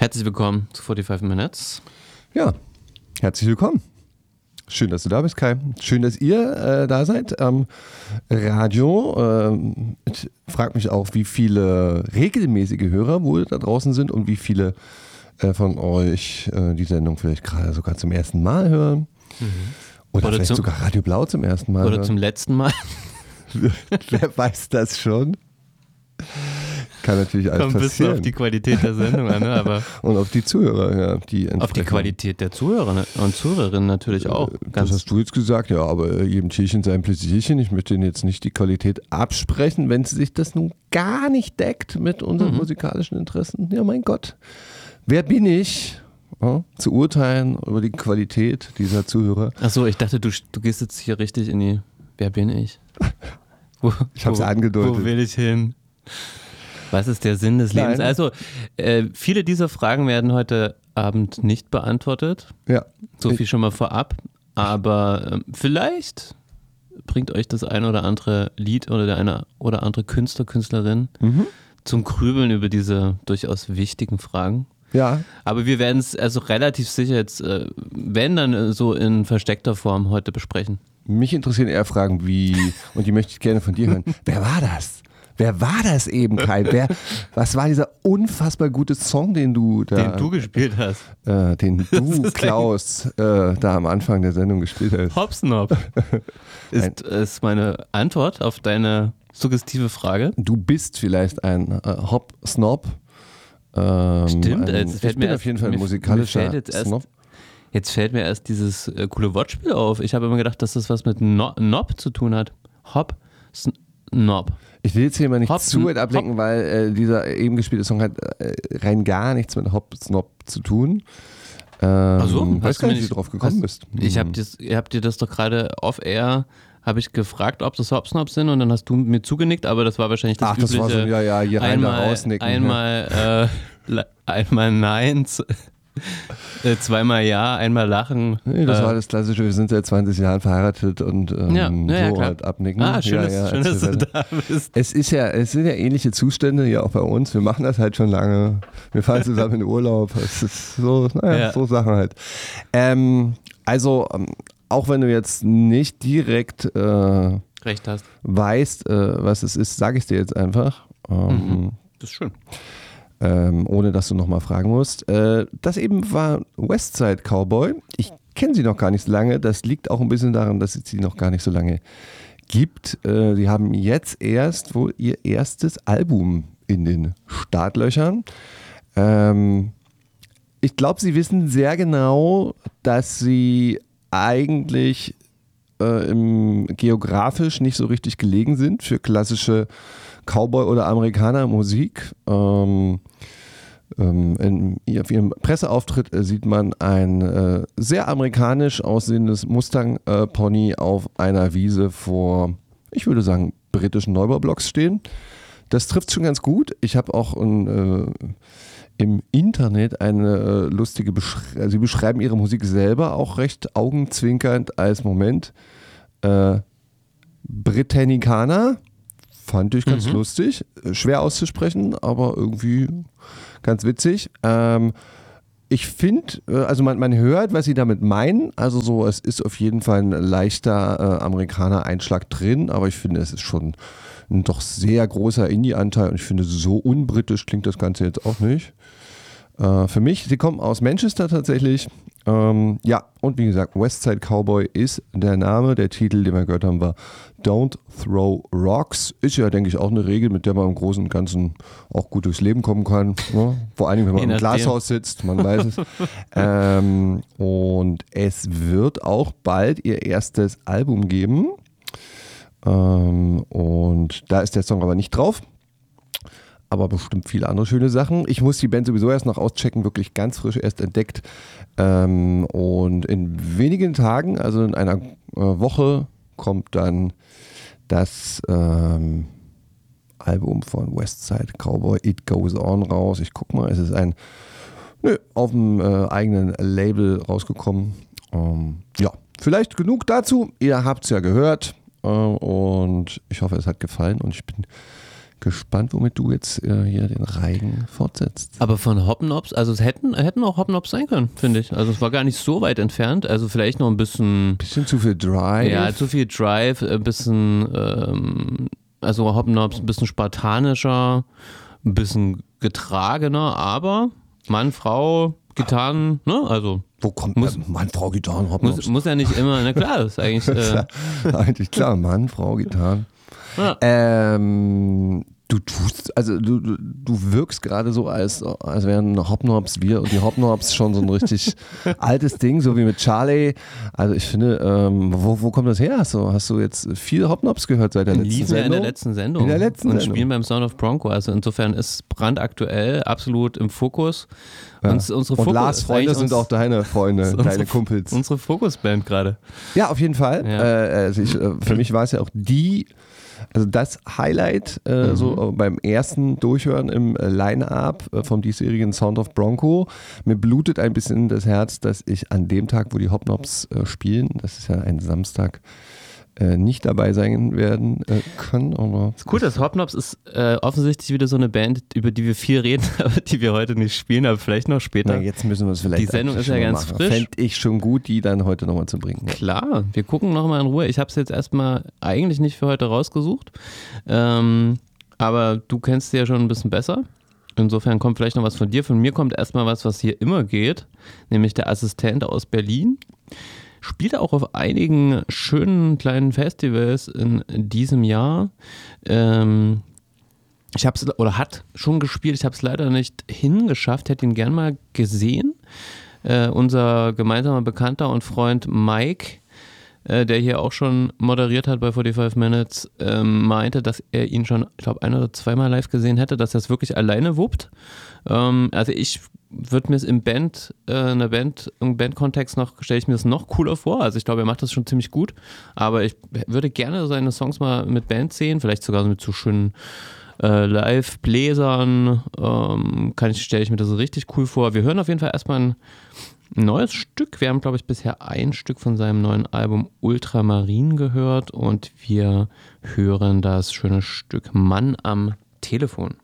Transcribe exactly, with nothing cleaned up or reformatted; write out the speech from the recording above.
Herzlich willkommen zu fünfundvierzig Minutes. Ja, herzlich willkommen. Schön, dass du da bist, Kai. Schön, dass ihr äh, da seid am Radio. Ähm, ich frage mich auch, wie viele regelmäßige Hörer wohl da draußen sind und wie viele äh, von euch äh, die Sendung vielleicht gerade sogar zum ersten Mal hören. Mhm. Oder, oder vielleicht zum, sogar Radio Blau zum ersten Mal Oder hören. zum letzten Mal. Wer weiß das schon? Kann natürlich alles Kommt ein bisschen passieren. auf die Qualität der Sendung an, ne? Aber und auf die Zuhörer, ja. Die auf die Qualität der Zuhörer und Zuhörerinnen natürlich auch. Das Ganz hast du jetzt gesagt, ja, aber jedem Tierchen sein Pläsierchen. Ich möchte Ihnen jetzt nicht die Qualität absprechen, wenn sich das nun gar nicht deckt mit unseren mhm. musikalischen Interessen. Ja, mein Gott. Wer bin ich, ja, zu urteilen über die Qualität dieser Zuhörer? Achso, ich dachte, du, du gehst jetzt hier richtig in die, wer bin ich? Wo, ich habe es angedeutet. Wo will ich hin? Was ist der Sinn des Lebens? Nein. Also, äh, viele dieser Fragen werden heute Abend nicht beantwortet. Ja. So viel schon mal vorab. Aber äh, vielleicht bringt euch das eine oder andere Lied oder der eine oder andere Künstler, Künstlerin mhm. zum Grübeln über diese durchaus wichtigen Fragen. Ja. Aber wir werden es also relativ sicher jetzt, äh, wenn dann äh, so in versteckter Form heute besprechen. Mich interessieren eher Fragen wie, und die möchte ich gerne von dir hören, wer war das? Wer war das eben, Kai? Wer, was war dieser unfassbar gute Song, den du da... Den du gespielt hast. Äh, den du, Klaus, äh, da am Anfang der Sendung gespielt hast. Hopsnop. Ist, ist meine Antwort auf deine suggestive Frage. Du bist vielleicht ein äh, Hop-Snob. Ähm, Stimmt. Ein, jetzt fällt ich bin mir auf jeden Fall ein mir, musikalischer mir jetzt erst, Snob. Jetzt fällt mir erst dieses äh, coole Wortspiel auf. Ich habe immer gedacht, dass das was mit no, Nob zu tun hat. Hop, Snob. Ich will jetzt hier mal nicht Hop, zu weit ablenken, Hop. weil äh, dieser eben gespielte Song hat äh, rein gar nichts mit Hop-Snob zu tun. Ähm, Ach so, weiß gar nicht, wie nicht, du drauf gekommen was, bist. Ich habe hab dir das doch gerade off-air, habe ich gefragt, ob das Hop-Snobs sind und dann hast du mir zugenickt, aber das war wahrscheinlich das Ach, das übliche. war so, ja, ja, hier rein, einmal, da rausnicken. Einmal, ja. äh, einmal nein, äh, zweimal ja, einmal lachen. Nee, das äh, war das Klassische, wir sind seit zwanzig Jahren verheiratet und ähm, ja, ja, so klar. halt abnicken. Ah, schön, ja, dass, ja, schön dass du da bist. Es ist ja, es sind ja ähnliche Zustände hier auch bei uns. Wir machen das halt schon lange. Wir fahren zusammen in den Urlaub. Es ist so, naja, Ja. so Sachen halt. Ähm, also, ähm, auch wenn du jetzt nicht direkt äh, Recht hast. weißt, äh, was es ist, sage ich dir jetzt einfach. Ähm, Mhm. Das ist schön. Ähm, ohne dass du nochmal fragen musst. Äh, das eben war Westside Cowboy. Ich kenne sie noch gar nicht so lange. Das liegt auch ein bisschen daran, dass es sie noch gar nicht so lange gibt. Äh, sie haben jetzt erst wohl ihr erstes Album in den Startlöchern. Ähm, ich glaube, sie wissen sehr genau, dass sie eigentlich äh, im, geografisch nicht so richtig gelegen sind für klassische Cowboy- oder Amerikaner-Musik. Ähm, ähm, in, auf ihrem Presseauftritt äh, sieht man ein äh, sehr amerikanisch aussehendes Mustang-Pony äh, auf einer Wiese vor, ich würde sagen, britischen Neubaublocks stehen. Das trifft schon ganz gut. Ich habe auch ein, äh, im Internet eine äh, lustige Beschreibung. Sie beschreiben ihre Musik selber auch recht augenzwinkernd als Moment. Äh, Britannicaner. Fand ich ganz mhm. lustig. Schwer auszusprechen, aber irgendwie ganz witzig. Ähm, ich finde, also man, man hört, was sie damit meinen. Also so, es ist auf jeden Fall ein leichter äh, Amerikaner-Einschlag drin, aber ich finde, es ist schon ein doch sehr großer Indie-Anteil und ich finde, so unbritisch klingt das Ganze jetzt auch nicht. Äh, für mich, sie kommen aus Manchester tatsächlich. Ähm, ja, und wie gesagt, Westside Cowboy ist der Name. Der Titel, den wir gehört haben, war Don't Throw Rocks. Ist ja, denke ich, auch eine Regel, mit der man im Großen und Ganzen auch gut durchs Leben kommen kann. Ne? Vor allem, wenn man im Glashaus sitzt, man weiß es. ähm, und es wird auch bald ihr erstes Album geben. Ähm, und da ist der Song aber nicht drauf. Aber bestimmt viele andere schöne Sachen. Ich muss die Band sowieso erst noch auschecken, wirklich ganz frisch erst entdeckt. Ähm, und in wenigen Tagen, also in einer äh, Woche, kommt dann das ähm, Album von Westside Cowboy, It Goes On, raus. Ich guck mal, es ist ein nö, auf dem äh, eigenen Label rausgekommen. Ähm, ja, vielleicht genug dazu. Ihr habt es ja gehört. Äh, und ich hoffe, es hat gefallen. Und ich bin gespannt, womit du jetzt äh, hier den Reigen fortsetzt. Aber von Hopnops, also es hätten, hätten auch Hopnops sein können, finde ich. Also es war gar nicht so weit entfernt. Also vielleicht noch ein bisschen... Bisschen zu viel Drive. Ja, zu viel Drive, ein bisschen, ähm, also Hopnops ein bisschen spartanischer, ein bisschen getragener, aber Mann, Frau, Gitarren, ne, also... Wo kommt muss, äh, Mann, Frau, Gitarren, Hopnops? Muss, muss ja nicht immer, na klar, das ist eigentlich... Äh, eigentlich klar, Mann, Frau, Gitarren. Ja. Ähm, du tust, also du, du, du wirkst gerade so, als, als wären Hopnops wir und die Hopnops schon so ein richtig altes Ding, so wie mit Charlie. Also ich finde, ähm, wo, wo kommt das her? Hast du, hast du jetzt viel Hopnops gehört seit der letzten liefen Sendung? Ja in der letzten Sendung. In der letzten und Sendung. spielen beim Sound of Bronco. Also insofern ist brandaktuell, absolut im Fokus. Ja. Uns, unsere und Fokus, Lars Freunde sind auch deine Freunde, unsere, deine Kumpels. Unsere Fokusband gerade. Ja, auf jeden Fall. Ja. Äh, also ich, äh, für mich war es ja auch die, also das Highlight äh, mhm. so äh, beim ersten Durchhören im äh, Line-Up äh, vom diesjährigen Sound of Bronco. Mir blutet ein bisschen das Herz, dass ich an dem Tag, wo die Hopnops äh, spielen, das ist ja ein Samstag, äh, nicht dabei sein werden äh, können. Aber das ist cool, dass Hopnops ist äh, offensichtlich wieder so eine Band, über die wir viel reden, aber die wir heute nicht spielen, aber vielleicht noch später. Na, jetzt müssen wir es vielleicht Die Sendung ist ja ganz machen. frisch. Fände ich schon gut, die dann heute nochmal zu bringen. Klar, wir gucken nochmal in Ruhe. Ich habe es jetzt erstmal eigentlich nicht für heute rausgesucht, ähm, aber du kennst sie ja schon ein bisschen besser. Insofern kommt vielleicht noch was von dir. Von mir kommt erstmal was, was hier immer geht, nämlich der Assistent aus Berlin. Spielt auch auf einigen schönen kleinen Festivals in diesem Jahr. Ähm, ich habe es, oder hat schon gespielt, ich habe es leider nicht hingeschafft, hätte ihn gern mal gesehen. Äh, unser gemeinsamer Bekannter und Freund Mike, äh, der hier auch schon moderiert hat bei fünfundvierzig Minutes, ähm, meinte, dass er ihn schon, ich glaube, ein oder zweimal live gesehen hätte, dass er es wirklich alleine wuppt. Ähm, also ich würde mir es im Band, äh, in der Band, im Bandkontext noch, stelle ich mir das noch cooler vor. Also ich glaube, er macht das schon ziemlich gut. Aber ich würde gerne seine Songs mal mit Band sehen, vielleicht sogar mit so schönen äh, Live-Bläsern. Ähm, kann ich, stelle ich mir das so richtig cool vor. Wir hören auf jeden Fall erstmal ein neues Stück. Wir haben, glaube ich, bisher ein Stück von seinem neuen Album Ultramarin gehört und wir hören das schöne Stück Mann am Telefon.